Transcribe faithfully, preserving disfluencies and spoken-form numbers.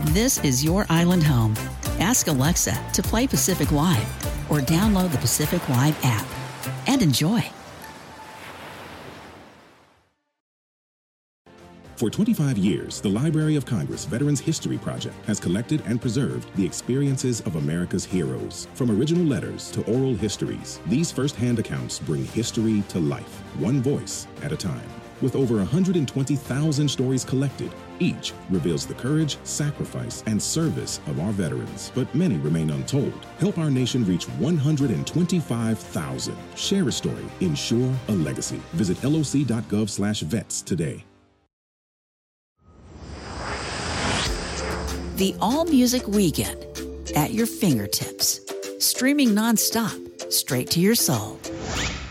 This is your island home. Ask Alexa to play Pacific Live or download the Pacific Live app and enjoy. For twenty-five years, the Library of Congress Veterans History Project has collected and preserved the experiences of America's heroes. From original letters to oral histories, these first-hand accounts bring history to life, one voice at a time. With over one hundred twenty thousand stories collected, each reveals the courage, sacrifice, and service of our veterans, but many remain untold. Help our nation reach one hundred twenty-five thousand. Share a story. Ensure a legacy. Visit L O C dot gov slash vets today. The All Music Weekend at your fingertips. Streaming nonstop, straight to your soul.